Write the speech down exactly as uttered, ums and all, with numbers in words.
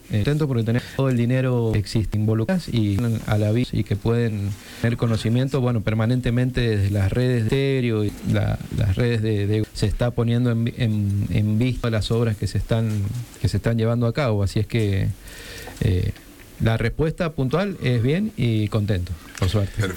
eh, contento porque tenemos todo el dinero que existe involucrado y a la vista y que pueden tener conocimiento, bueno, permanentemente desde las redes de estéreo y la, las redes de, de se está poniendo en, en, en vista las obras que se están que se están llevando a cabo, así es que eh, la respuesta puntual es bien y contento, por suerte.